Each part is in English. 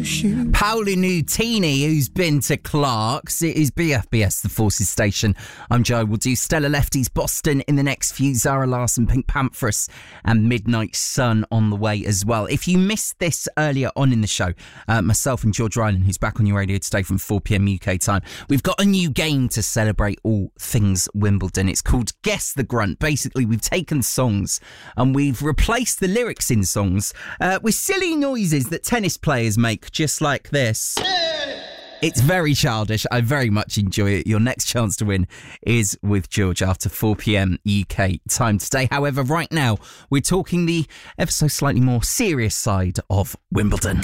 Paolo Nutini, who's been to Clark's. It is BFBS, the Forces Station. I'm Joe. We'll do Stella Lefty's Boston in the next few, Zara Larsson, Pink Pantheress, and Midnight Sun on the way as well. If you missed this earlier on in the show, myself and George Ryland, who's back on your radio today from 4 p.m. UK time, we've got a new game to celebrate all things Wimbledon. It's called Guess the Grunt. Basically, we've taken songs and we've replaced the lyrics in songs with silly noises that tennis players make, just like this. It's very childish. I very much enjoy it. Your next chance to win is with George after 4 p.m. UK time today. However, right now, we're talking the ever so slightly more serious side of Wimbledon.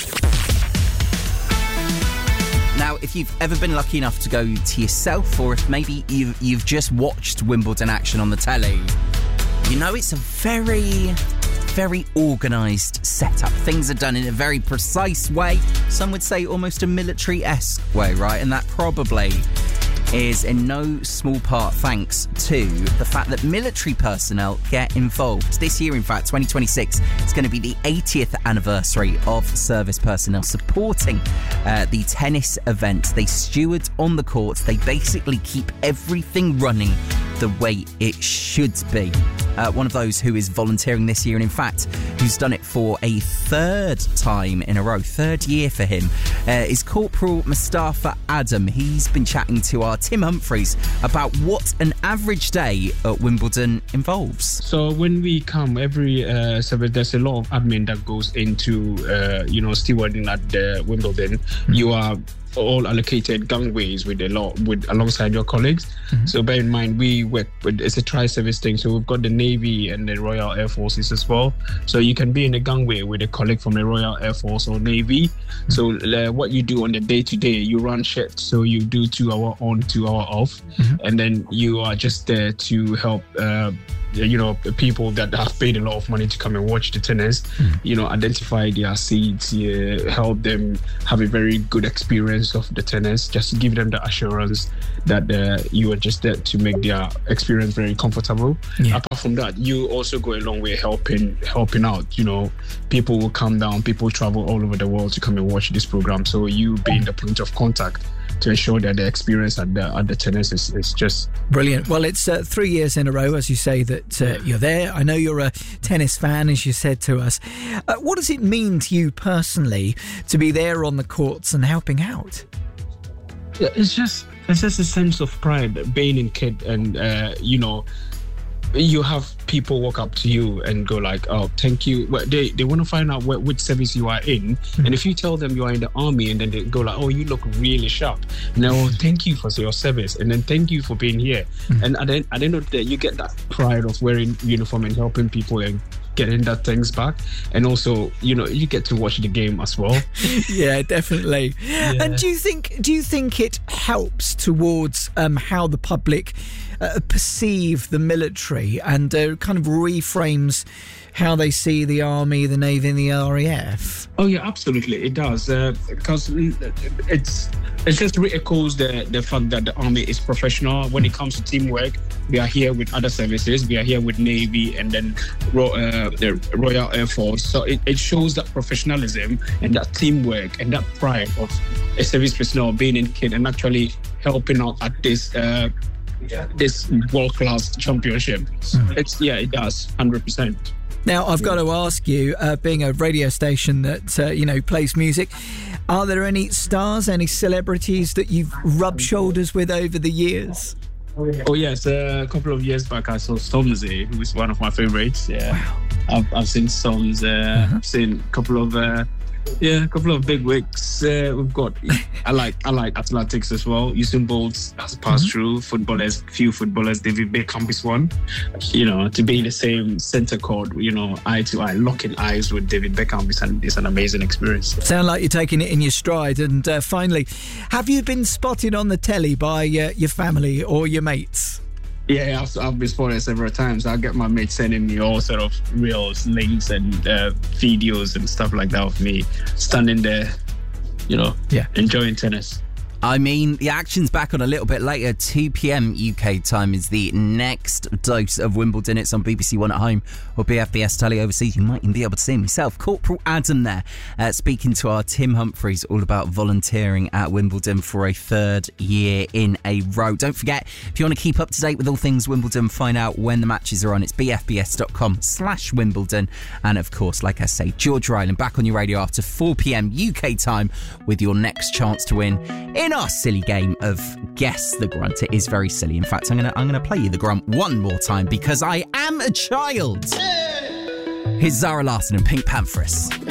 Now, if you've ever been lucky enough to go to yourself, or if maybe you've just watched Wimbledon action on the telly, you know it's a very organised setup. Things are done in a very precise way. Some would say almost a military-esque way, right? And that probably is in no small part thanks to the fact that military personnel get involved. This year, in fact, 2026, is going to be the 80th anniversary of service personnel supporting the tennis event. They steward on the courts. They basically keep everything running the way it should be. One of those who is volunteering this year, and in fact, who's done it for a third time in a row, third year for him, is Corporal Mustafa Adam. He's been chatting to our Tim Humphreys about what an average day at Wimbledon involves. So when we come every service, there's a lot of admin that goes into stewarding at the Wimbledon. Mm-hmm. You are all allocated gangways alongside your colleagues. Mm-hmm. So bear in mind, we work with, it's a tri-service thing. So we've got the Navy and the Royal Air Forces as well. So you can be in a gangway with a colleague from the Royal Air Force or Navy. Mm-hmm. So what you do on the day-to-day, you run shifts. So you do 2 hour on, 2 hour off. Mm-hmm. And then you are just there to help people that have paid a lot of money to come and watch the tennis, identify their seats, help them have a very good experience of the tennis, just to give them the assurance that you are just there to make their experience very comfortable. Yeah. Apart from that, you also go a long way helping out. People will come down, people travel all over the world to come and watch this program. So you being the point of contact to ensure that the experience at the tennis is just brilliant. Well, it's 3 years in a row, as you say, that you're there. I know you're a tennis fan, as you said to us. What does it mean to you personally to be there on the courts and helping out? Yeah, it's just a sense of pride being in kid, and you have people walk up to you and go like, oh, thank you. Well, they want to find out which service you are in. Mm-hmm. And if you tell them you are in the army, and then they go like, oh, you look really sharp. No, thank you for your service. And then thank you for being here. Mm-hmm. And at the end of the day, you get that pride of wearing uniform and helping people and getting that things back. And also, you get to watch the game as well. Yeah, definitely. Yeah. And do you think it helps towards how the public perceive the military, and kind of reframes how they see the Army, the Navy and the RAF? Oh yeah, absolutely, it does, because it just re-echoes the fact that the Army is professional. When it comes to teamwork, we are here with other services, we are here with Navy and then the Royal Air Force. So it shows that professionalism and that teamwork and that pride of a service personnel being in kit and actually helping out at this world-class championship. Mm-hmm. It does 100%. Now, I've got to ask you, being a radio station that plays music, are there any stars, any celebrities that you've rubbed shoulders with over the years? Oh yes, a couple of years back I saw Stormzy, who is one of my favorites. Yeah, wow. I've seen Storms. I've seen a couple of big wigs. We've got. I like athletics as well. Usain Bolt has passed through. Few footballers. David Beckham is one. To be in the same center court, eye to eye, locking eyes with David Beckham is an amazing experience. Sound like you're taking it in your stride. And finally, have you been spotted on the telly by your family or your mates? Yeah, I've been spotted several times. I get my mates sending me all sort of reels, links, and videos and stuff like that of me standing there, enjoying tennis. I mean, the action's back on a little bit later. 2 p.m. UK time is the next dose of Wimbledon. It's on BBC One at home or BFBS Telly overseas. You might even be able to see myself, Corporal Adam there, speaking to our Tim Humphreys all about volunteering at Wimbledon for a third year in a row. Don't forget, if you want to keep up to date with all things Wimbledon, find out when the matches are on. It's bfbs.com/Wimbledon. And of course, like I say, Georgia Island back on your radio after 4 p.m. UK time with your next chance to win in our silly game of Guess the Grunt. It is very silly. In fact, I'm gonna play you the grunt one more time because I am a child. Here's Zara Larsson and Pink Pantheress.